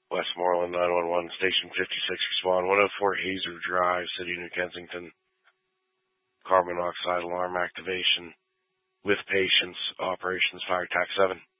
Westmoreland 911, Station 56, respond. 104 Hazer Drive, City, New Kensington. Carbon monoxide alarm activation with patients. Operations Fire TAC 7.